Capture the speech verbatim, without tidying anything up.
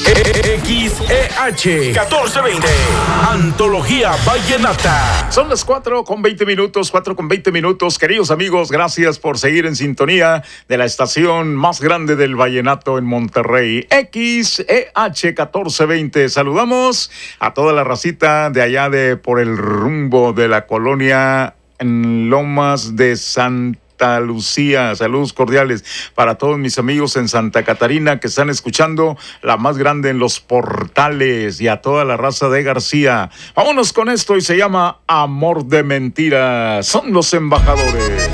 X E H catorce veinte, Antología Vallenata. Son las cuatro con veinte minutos, cuatro con veinte minutos. Queridos amigos, gracias por seguir en sintonía de la estación más grande del vallenato en Monterrey, X E H catorce veinte. Saludamos a toda la racita de allá de por el rumbo de la colonia en Lomas de Santa Santa Lucía. Saludos cordiales para todos mis amigos en Santa Catarina que están escuchando la más grande en los portales, y a toda la raza de García. Vámonos con esto y se llama Amor de Mentira. Son los embajadores.